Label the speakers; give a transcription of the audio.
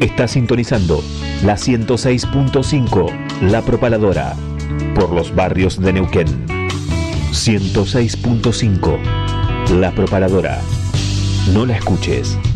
Speaker 1: Está sintonizando la 106.5, La Propaladora, por los barrios de Neuquén. 106.5, La Propaladora. No la escuches.